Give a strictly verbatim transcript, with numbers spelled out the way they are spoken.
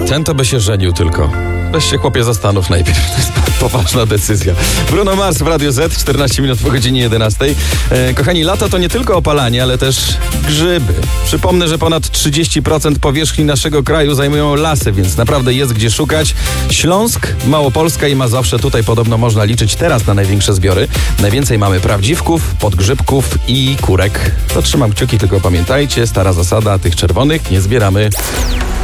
Ten to by się żenił tylko. Weź się, chłopie, zastanów najpierw. To jest poważna decyzja. Bruno Mars w Radio Z, czternaście minut po godzinie jedenastej. E, kochani, lato to nie tylko opalanie, ale też grzyby. Przypomnę, że ponad trzydzieści procent powierzchni naszego kraju zajmują lasy, więc naprawdę jest gdzie szukać. Śląsk, Małopolska i Mazowsze, tutaj podobno można liczyć teraz na największe zbiory. Najwięcej mamy prawdziwków, podgrzybków i kurek. To trzymam kciuki, tylko pamiętajcie, stara zasada, tych czerwonych nie zbieramy.